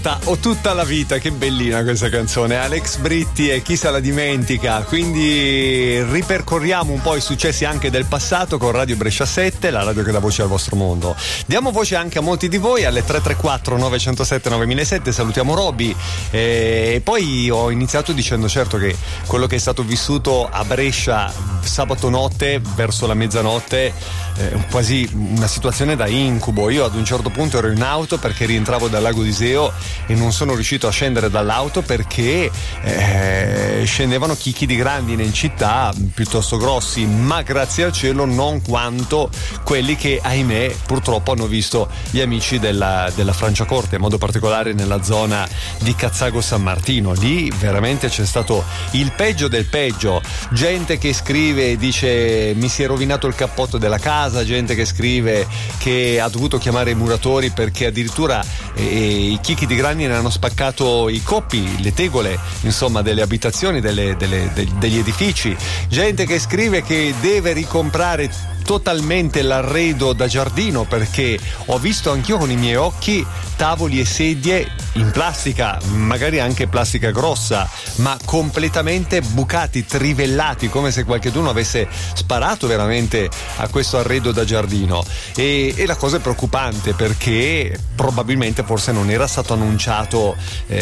Ho tutta la vita, che bellina questa canzone, Alex Britti e chi se la dimentica. Quindi ripercorriamo un po' i successi anche del passato con Radio Brescia 7, la radio che dà voce al vostro mondo. Diamo voce anche a molti di voi alle 334 907 9007. Salutiamo Roby e poi ho iniziato dicendo certo che quello che è stato vissuto a Brescia sabato notte verso la mezzanotte è quasi una situazione da incubo. Io ad un certo punto ero in auto perché rientravo dal lago di Seo e non sono riuscito a scendere dall'auto perché scendevano chicchi di grandine in città piuttosto grossi, ma grazie al cielo non quanto quelli che ahimè purtroppo hanno visto gli amici della Franciacorta, in modo particolare nella zona di Cazzago San Martino. Lì veramente c'è stato il peggio del peggio, gente che scrive e dice mi si è rovinato il cappotto della casa, gente che scrive che ha dovuto chiamare i muratori perché addirittura i chicchi di grandine hanno spaccato i coppi, le tegole, insomma, delle abitazioni, degli edifici. Gente che scrive che deve ricomprare totalmente l'arredo da giardino perché ho visto anch'io con i miei occhi tavoli e sedie in plastica, magari anche plastica grossa, ma completamente bucati, trivellati, come se qualcuno avesse sparato veramente a questo arredo da giardino. E la cosa è preoccupante perché probabilmente forse non era stato annunciato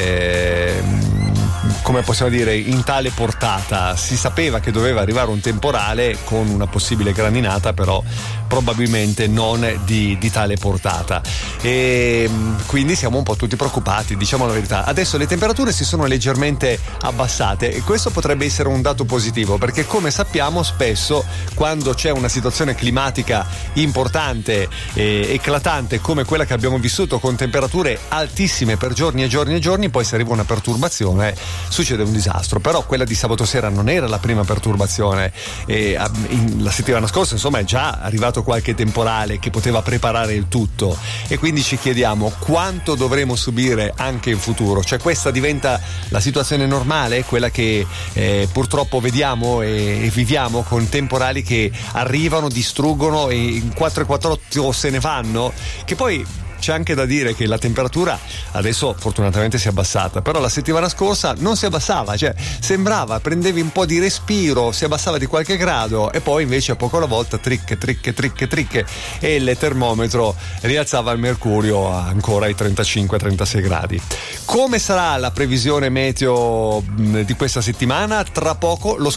come possiamo dire in tale portata. Si sapeva che doveva arrivare un temporale con una possibile grandinata, però probabilmente non di tale portata, e quindi siamo un po' tutti preoccupati, diciamo la verità. Adesso le temperature si sono leggermente abbassate e questo potrebbe essere un dato positivo perché, come sappiamo, spesso quando c'è una situazione climatica importante e eclatante come quella che abbiamo vissuto, con temperature altissime per giorni e giorni e giorni, poi se arriva una perturbazione succede un disastro. Però quella di sabato sera non era la prima perturbazione, la settimana scorsa insomma è già arrivato qualche temporale che poteva preparare il tutto, e quindi ci chiediamo quanto dovremo subire anche in futuro. Cioè questa diventa la situazione normale, quella che purtroppo vediamo e viviamo, con temporali che arrivano, distruggono e in 4:48 se ne vanno, che poi c'è anche da dire che la temperatura adesso fortunatamente si è abbassata, però la settimana scorsa non si abbassava, cioè sembrava, prendevi un po' di respiro, si abbassava di qualche grado e poi invece a poco alla volta tric e il termometro rialzava il mercurio ancora ai 35-36 gradi. Come sarà la previsione meteo di questa settimana? Tra poco lo